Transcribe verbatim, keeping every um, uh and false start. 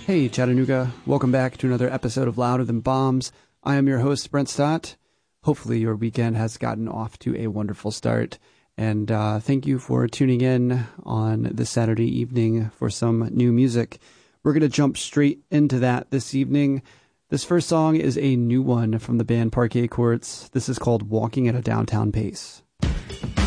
Hey, Chattanooga. Welcome back to another episode of Louder Than Bombs. I am your host, Brent Stott. Hopefully your weekend has gotten off to a wonderful start. And uh, thank you for tuning in on this Saturday evening for some new music. We're going to jump straight into that this evening. This first song is a new one from the band Parquet Courts. This is called Walking at a Downtown Pace.